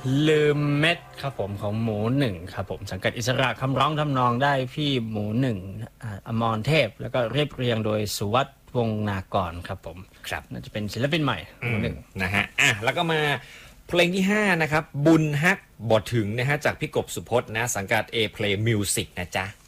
ลืมเม็ดครับผมของหมูหนึ่งครับผมสังกัดอิสระคำร้องทำนองได้พี่หมูหนึ่งอมรเทพแล้วก็เรียบเรียงโดยสุวัฒน์วงศ์นากรครับผมครับน่าจะเป็นศิลปินใหม่หมูหนึ่งนะฮะแล้วก็มาเพลงที่5นะครับบุญฮักบ่ถึงนะฮะจากพี่กบสุพจน์นะสังกัด A Play Music นะจ๊ะ